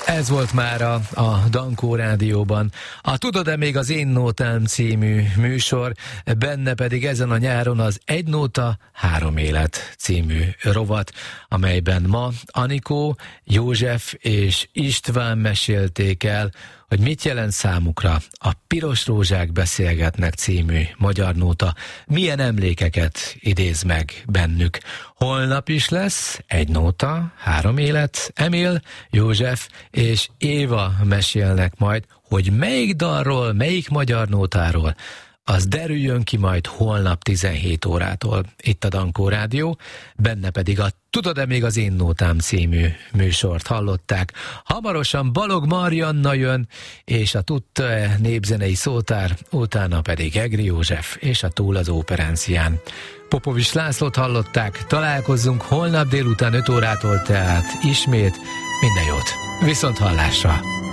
Ez volt már a Dankó Rádióban. A Tudod-e még az Én Nótám című műsor, benne pedig ezen a nyáron az Egy Nóta, Három Élet című rovat, amelyben ma Anikó, József és István mesélték el, hogy mit jelent számukra a Piros Rózsák beszélgetnek című magyar nóta, milyen emlékeket idéz meg bennük. Holnap is lesz Egy Nóta, Három Élet. Emil, József és Éva mesélnek majd, hogy melyik dalról, melyik magyar nótáról, az derüljön ki majd holnap 17 órától itt a Dankó Rádió, benne pedig a Tudod-e még az Én Nótám című műsort hallották. Hamarosan Balog Marianna jön, és a Tudta-e népzenei szótár, utána pedig Egri József és a Túl az Óperencián. Popovics Lászlót hallották, találkozzunk holnap délután 5 órától, tehát ismét minden jót. Viszont hallásra!